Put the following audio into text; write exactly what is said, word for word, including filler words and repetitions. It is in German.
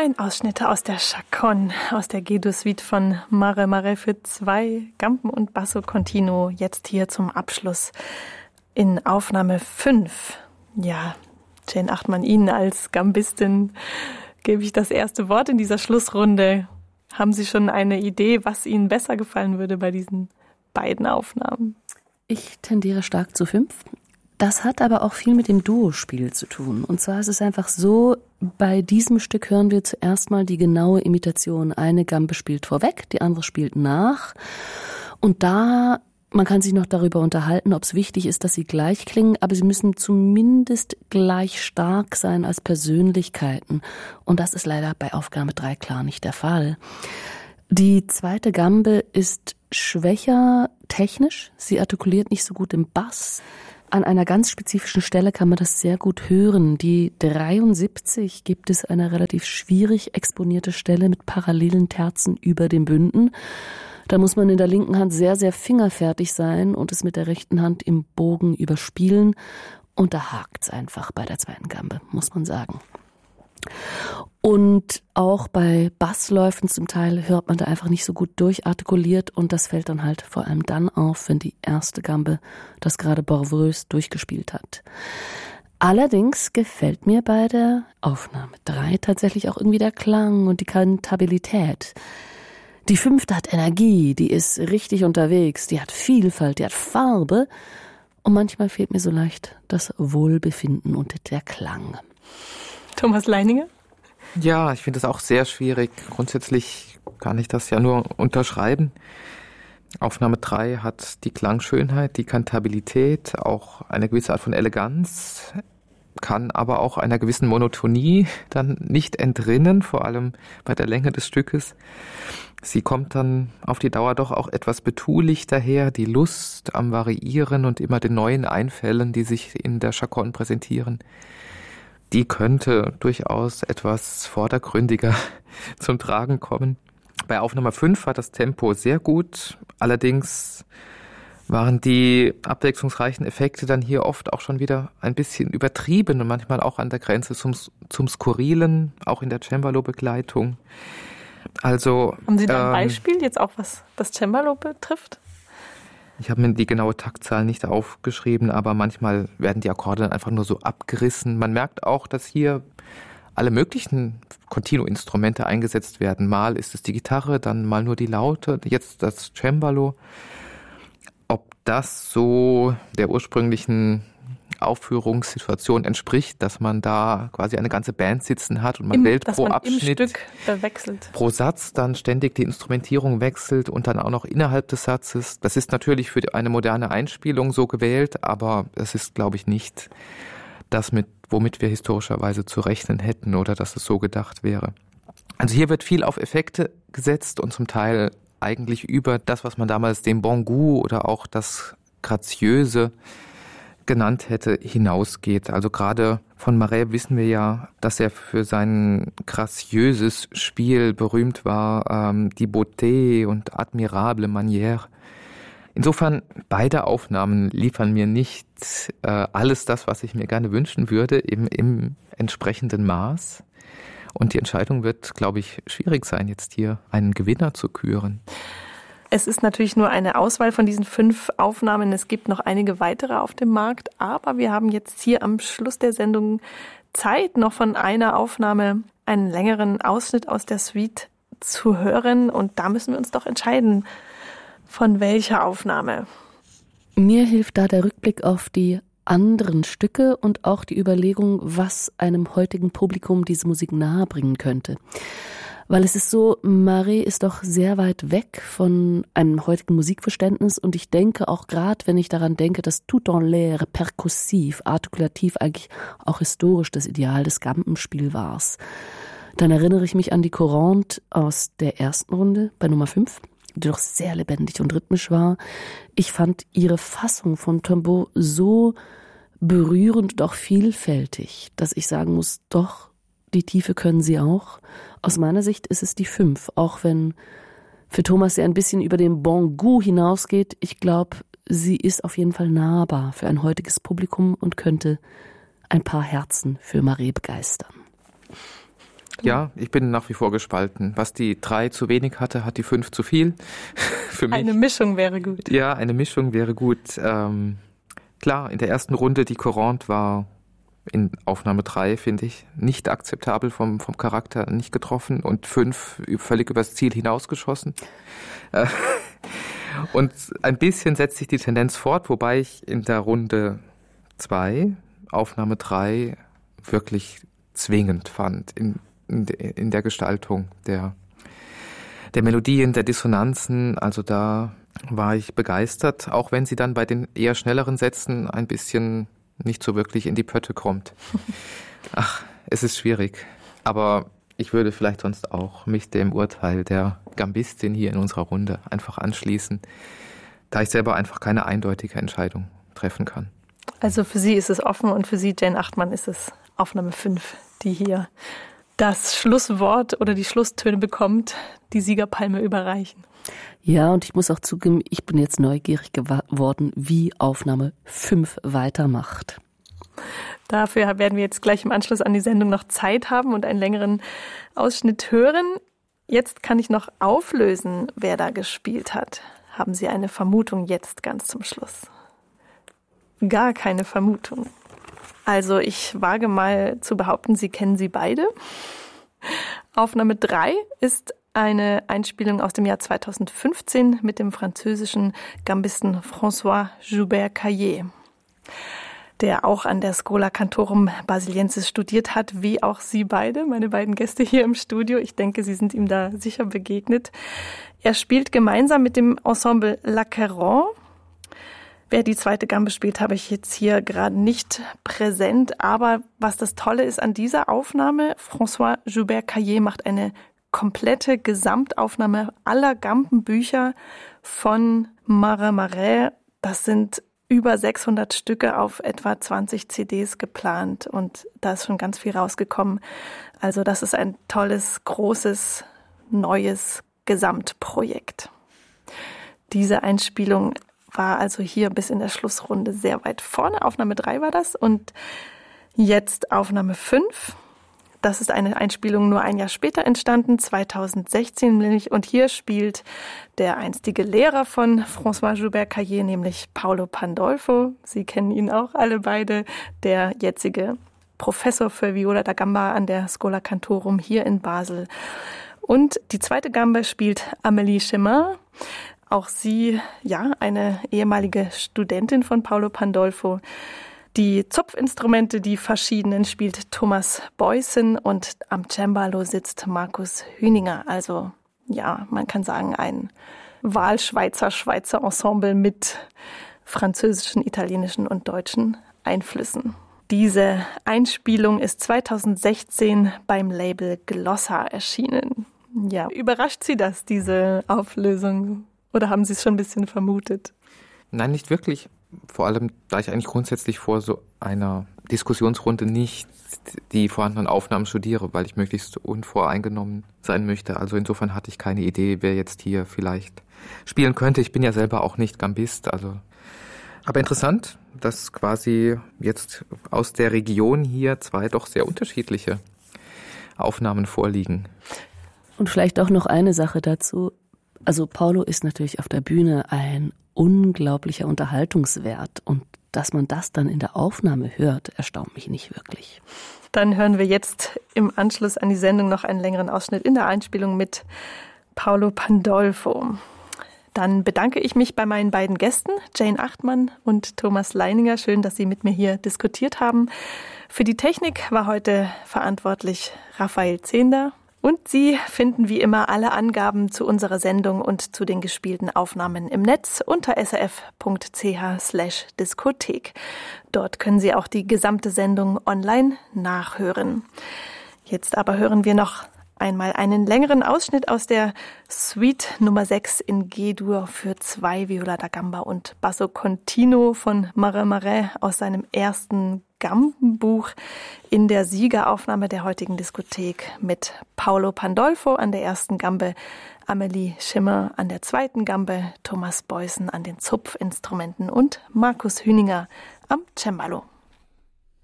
Ein Ausschnitt aus der Chaconne, aus der G-Dur-Suite von Mare Mare für zwei Gamben und Basso Continuo, jetzt hier zum Abschluss in Aufnahme fünf. Ja, Jane Achtmann, Ihnen als Gambistin gebe ich das erste Wort in dieser Schlussrunde. Haben Sie schon eine Idee, was Ihnen besser gefallen würde bei diesen beiden Aufnahmen? Ich tendiere stark zu fünf. Das hat aber auch viel mit dem Duospiel zu tun. Und zwar ist es einfach so, bei diesem Stück hören wir zuerst mal die genaue Imitation. Eine Gambe spielt vorweg, die andere spielt nach. Und da, man kann sich noch darüber unterhalten, ob es wichtig ist, dass sie gleich klingen, aber sie müssen zumindest gleich stark sein als Persönlichkeiten. Und das ist leider bei Aufgabe drei klar nicht der Fall. Die zweite Gambe ist schwächer technisch. Sie artikuliert nicht so gut im Bass. An einer ganz spezifischen Stelle kann man das sehr gut hören. Die dreiundsiebzig gibt es eine relativ schwierig exponierte Stelle mit parallelen Terzen über den Bünden. Da muss man in der linken Hand sehr, sehr fingerfertig sein und es mit der rechten Hand im Bogen überspielen. Und da hakt's einfach bei der zweiten Gambe, muss man sagen. Und auch bei Bassläufen zum Teil hört man da einfach nicht so gut durchartikuliert und das fällt dann halt vor allem dann auf, wenn die erste Gambe das gerade bravourös durchgespielt hat. Allerdings gefällt mir bei der Aufnahme drei tatsächlich auch irgendwie der Klang und die Kantabilität. Die fünfte hat Energie, die ist richtig unterwegs, die hat Vielfalt, die hat Farbe und manchmal fehlt mir so leicht das Wohlbefinden und der Klang. Thomas Leininger? Ja, ich finde es auch sehr schwierig. Grundsätzlich kann ich das ja nur unterschreiben. Aufnahme drei hat die Klangschönheit, die Kantabilität, auch eine gewisse Art von Eleganz, kann aber auch einer gewissen Monotonie dann nicht entrinnen, vor allem bei der Länge des Stückes. Sie kommt dann auf die Dauer doch auch etwas betulich daher, die Lust am Variieren und immer den neuen Einfällen, die sich in der Chaconne präsentieren. Die könnte durchaus etwas vordergründiger zum Tragen kommen. Bei Aufnahme fünf war das Tempo sehr gut, allerdings waren die abwechslungsreichen Effekte dann hier oft auch schon wieder ein bisschen übertrieben und manchmal auch an der Grenze zum, zum Skurrilen, auch in der Cembalo-Begleitung. Also, haben Sie da ein ähm, Beispiel, jetzt auch was das Cembalo betrifft? Ich habe mir die genaue Taktzahl nicht aufgeschrieben, aber manchmal werden die Akkorde dann einfach nur so abgerissen. Man merkt auch, dass hier alle möglichen Continuo-Instrumente eingesetzt werden. Mal ist es die Gitarre, dann mal nur die Laute, jetzt das Cembalo. Ob das so der ursprünglichen Aufführungssituation entspricht, dass man da quasi eine ganze Band sitzen hat und man Im, wählt pro man Abschnitt, im Stück äh, wechselt. pro Satz dann ständig die Instrumentierung wechselt und dann auch noch innerhalb des Satzes. Das ist natürlich für eine moderne Einspielung so gewählt, aber es ist, glaube ich, nicht das, mit, womit wir historischerweise zu rechnen hätten oder dass es so gedacht wäre. Also hier wird viel auf Effekte gesetzt und zum Teil eigentlich über das, was man damals den Bon Goût oder auch das Graziöse genannt hätte, hinausgeht. Also gerade von Marais wissen wir ja, dass er für sein graziöses Spiel berühmt war, ähm, die Beauté und admirable Manière. Insofern, beide Aufnahmen liefern mir nicht äh, alles das, was ich mir gerne wünschen würde, im, im entsprechenden Maß. Und die Entscheidung wird, glaube ich, schwierig sein, jetzt hier einen Gewinner zu küren. Es ist natürlich nur eine Auswahl von diesen fünf Aufnahmen. Es gibt noch einige weitere auf dem Markt, aber wir haben jetzt hier am Schluss der Sendung Zeit, noch von einer Aufnahme einen längeren Ausschnitt aus der Suite zu hören. Und da müssen wir uns doch entscheiden, von welcher Aufnahme. Mir hilft da der Rückblick auf die anderen Stücke und auch die Überlegung, was einem heutigen Publikum diese Musik nahebringen könnte. Weil es ist so, Marais ist doch sehr weit weg von einem heutigen Musikverständnis und ich denke auch gerade, wenn ich daran denke, dass tout en l'air, perkussiv, artikulativ eigentlich auch historisch das Ideal des Gambenspiels war, dann erinnere ich mich an die Courante aus der ersten Runde bei Nummer fünf, die doch sehr lebendig und rhythmisch war. Ich fand ihre Fassung von Tombeau so berührend und auch vielfältig, dass ich sagen muss, doch, die Tiefe können sie auch. Aus meiner Sicht ist es die fünf, auch wenn für Thomas sie ein bisschen über den Bon Goût hinausgeht. Ich glaube, sie ist auf jeden Fall nahbar für ein heutiges Publikum und könnte ein paar Herzen für Marais begeistern. Ja, ich bin nach wie vor gespalten. Was die drei zu wenig hatte, hat die fünf zu viel. Für mich. Eine Mischung wäre gut. Ja, eine Mischung wäre gut. Ähm, klar, in der ersten Runde, die Courante war in Aufnahme drei, finde ich, nicht akzeptabel vom, vom Charakter, nicht getroffen und fünf völlig übers Ziel hinausgeschossen. Äh, und ein bisschen setzt sich die Tendenz fort, wobei ich in der Runde zwei, Aufnahme drei, wirklich zwingend fand in, in, in der Gestaltung der, der Melodien, der Dissonanzen. Also da war ich begeistert, auch wenn sie dann bei den eher schnelleren Sätzen ein bisschen nicht so wirklich in die Pötte kommt. Ach, es ist schwierig. Aber ich würde vielleicht sonst auch mich dem Urteil der Gambistin hier in unserer Runde einfach anschließen, da ich selber einfach keine eindeutige Entscheidung treffen kann. Also für Sie ist es offen und für Sie, Jane Achtmann, ist es Aufnahme fünf, die hier das Schlusswort oder die Schlusstöne bekommt, die Siegerpalme überreichen. Ja, und ich muss auch zugeben, ich bin jetzt neugierig geworden, wie Aufnahme fünf weitermacht. Dafür werden wir jetzt gleich im Anschluss an die Sendung noch Zeit haben und einen längeren Ausschnitt hören. Jetzt kann ich noch auflösen, wer da gespielt hat. Haben Sie eine Vermutung jetzt ganz zum Schluss? Gar keine Vermutung. Also ich wage mal zu behaupten, Sie kennen sie beide. Aufnahme drei ist eine Einspielung aus dem Jahr zweitausendfünfzehn mit dem französischen Gambisten François Joubert Caillé, der auch an der Schola Cantorum Basiliensis studiert hat, wie auch Sie beide, meine beiden Gäste hier im Studio. Ich denke, Sie sind ihm da sicher begegnet. Er spielt gemeinsam mit dem Ensemble L'Acqueyron. Wer die zweite Gambe spielt, habe ich jetzt hier gerade nicht präsent. Aber was das Tolle ist an dieser Aufnahme, François Joubert Caillé macht eine komplette Gesamtaufnahme aller Gambenbücher von Marais Marais. Das sind über sechshundert Stücke auf etwa zwanzig C Ds geplant und da ist schon ganz viel rausgekommen. Also das ist ein tolles, großes, neues Gesamtprojekt. Diese Einspielung war also hier bis in der Schlussrunde sehr weit vorne. Aufnahme drei war das und jetzt Aufnahme fünf. Das ist eine Einspielung nur ein Jahr später entstanden, zweitausendsechzehn nämlich. Und hier spielt der einstige Lehrer von François Joubert Caillé, nämlich Paolo Pandolfo. Sie kennen ihn auch alle beide, der jetzige Professor für Viola da Gamba an der Schola Cantorum hier in Basel. Und die zweite Gambe spielt Amélie Chemin. Auch sie, ja, eine ehemalige Studentin von Paolo Pandolfo. Die Zupfinstrumente, die verschiedenen, spielt Thomas Beußen und am Cembalo sitzt Markus Hüninger. Also ja, man kann sagen, ein Wahlschweizer Schweizer Ensemble mit französischen, italienischen und deutschen Einflüssen. Diese Einspielung ist zweitausendsechzehn beim Label Glossa erschienen. Ja, überrascht Sie das, diese Auflösung? Oder haben Sie es schon ein bisschen vermutet? Nein, nicht wirklich. Vor allem, da ich eigentlich grundsätzlich vor so einer Diskussionsrunde nicht die vorhandenen Aufnahmen studiere, weil ich möglichst unvoreingenommen sein möchte. Also insofern hatte ich keine Idee, wer jetzt hier vielleicht spielen könnte. Ich bin ja selber auch nicht Gambist. Also. Aber interessant, dass quasi jetzt aus der Region hier zwei doch sehr unterschiedliche Aufnahmen vorliegen. Und vielleicht auch noch eine Sache dazu. Also Paolo ist natürlich auf der Bühne ein unglaublicher Unterhaltungswert und dass man das dann in der Aufnahme hört, erstaunt mich nicht wirklich. Dann hören wir jetzt im Anschluss an die Sendung noch einen längeren Ausschnitt in der Einspielung mit Paolo Pandolfo. Dann bedanke ich mich bei meinen beiden Gästen, Jane Achtmann und Thomas Leininger. Schön, dass Sie mit mir hier diskutiert haben. Für die Technik war heute verantwortlich Raphael Zehnder. Und Sie finden wie immer alle Angaben zu unserer Sendung und zu den gespielten Aufnahmen im Netz unter srf.ch slash Diskothek. Dort können Sie auch die gesamte Sendung online nachhören. Jetzt aber hören wir noch einmal einen längeren Ausschnitt aus der Suite Nummer sechs in G-Dur für zwei Viola da Gamba und Basso Continuo von Marais Marais aus seinem ersten Gambenbuch in der Siegeraufnahme der heutigen Diskothek mit Paolo Pandolfo an der ersten Gambe, Amélie Chemin an der zweiten Gambe, Thomas Beußen an den Zupfinstrumenten und Markus Hüninger am Cembalo.